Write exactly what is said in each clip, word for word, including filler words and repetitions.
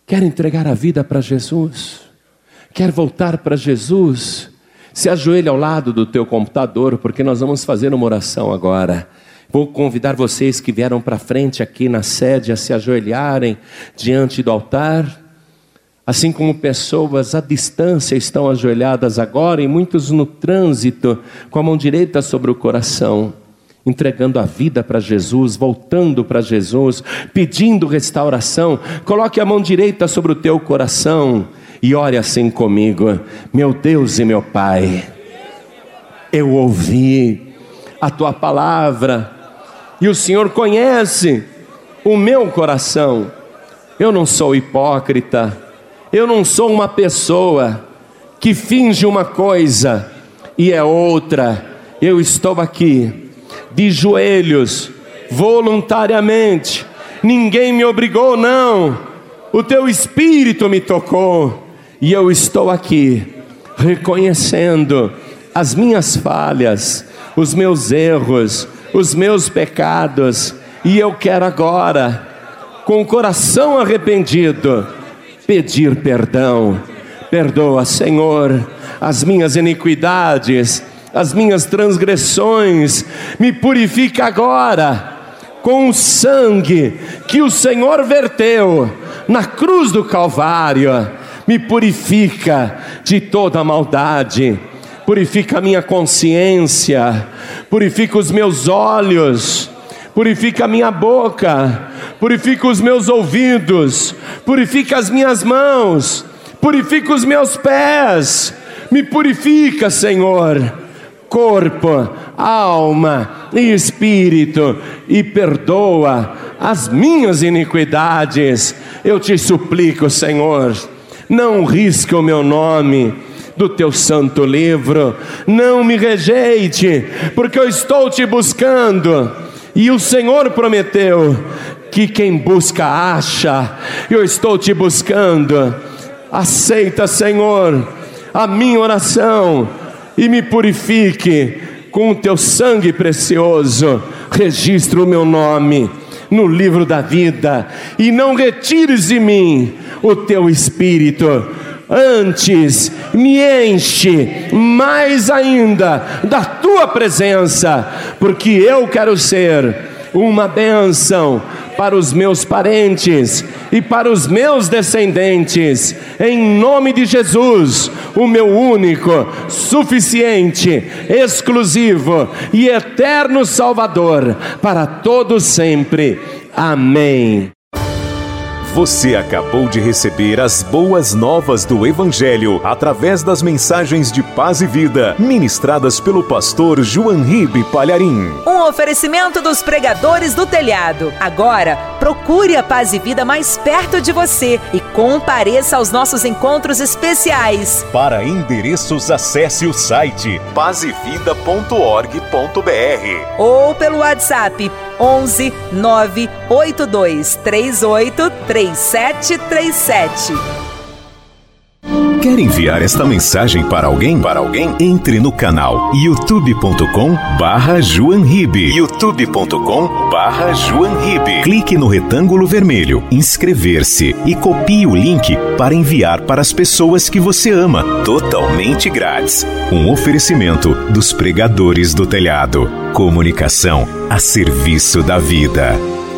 Quer entregar a vida para Jesus? Quer voltar para Jesus? Se ajoelhe ao lado do teu computador, porque nós vamos fazer uma oração agora. Vou convidar vocês que vieram para frente aqui na sede a se ajoelharem diante do altar. Assim como pessoas à distância estão ajoelhadas agora, e muitos no trânsito, com a mão direita sobre o coração, entregando a vida para Jesus, voltando para Jesus, pedindo restauração. Coloque a mão direita sobre o teu coração e ore assim comigo: meu Deus e meu Pai, eu ouvi a tua palavra e o Senhor conhece o meu coração. Eu não sou hipócrita, eu não sou uma pessoa que finge uma coisa e é outra. Eu estou aqui de joelhos, voluntariamente. Ninguém me obrigou, não. O teu Espírito me tocou. E eu estou aqui reconhecendo as minhas falhas, os meus erros, os meus pecados. E eu quero agora, com o coração arrependido, pedir perdão. Perdoa, Senhor, as minhas iniquidades, as minhas transgressões. Me purifica agora com o sangue que o Senhor verteu na cruz do Calvário. Me purifica de toda maldade. Purifica a minha consciência, purifica os meus olhos, purifica a minha boca, purifica os meus ouvidos, purifica as minhas mãos, purifica os meus pés. Me purifica, Senhor, corpo, alma e espírito, e perdoa as minhas iniquidades. Eu te suplico, Senhor, não risque o meu nome do teu santo livro. Não me rejeite, porque eu estou te buscando, e o Senhor prometeu que quem busca acha. Eu estou te buscando. Aceita, Senhor, a minha oração e me purifique com o teu sangue precioso. Registra o meu nome no livro da vida, e não retires de mim o teu Espírito. Antes, me enche mais ainda da tua presença, porque eu quero ser uma bênção para os meus parentes e para os meus descendentes. Em nome de Jesus, o meu único, suficiente, exclusivo e eterno Salvador, para todos sempre. Amém. Você acabou de receber as boas novas do Evangelho através das mensagens de paz e vida ministradas pelo pastor João Ribe Palharim. Um oferecimento dos pregadores do telhado. Agora, procure a Paz e Vida mais perto de você e compareça aos nossos encontros especiais. Para endereços, acesse o site paz e vida ponto org ponto br ou pelo WhatsApp onze nove oito dois três oito três sete três sete. Quer enviar esta mensagem para alguém? Para alguém? Entre no canal youtube ponto com barra João Ribe. youtube ponto com barra João Ribe. Clique no retângulo vermelho, inscrever-se, e copie o link para enviar para as pessoas que você ama, totalmente grátis. Um oferecimento dos pregadores do telhado. Comunicação a serviço da vida.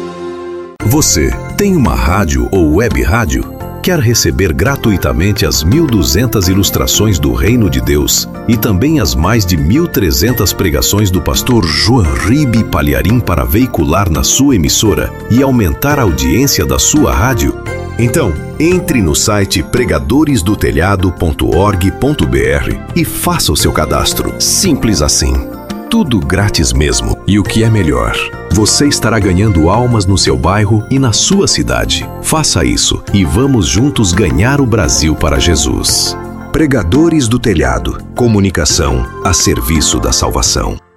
Você tem uma rádio ou web rádio? Quer receber gratuitamente as mil e duzentas ilustrações do Reino de Deus e também as mais de mil e trezentas pregações do pastor João Ribe Palharim para veicular na sua emissora e aumentar a audiência da sua rádio? Então, entre no site pregadores do telhado ponto org ponto br e faça o seu cadastro. Simples assim. Tudo grátis mesmo. E o que é melhor, você estará ganhando almas no seu bairro e na sua cidade. Faça isso e vamos juntos ganhar o Brasil para Jesus. Pregadores do Telhado. Comunicação a serviço da salvação.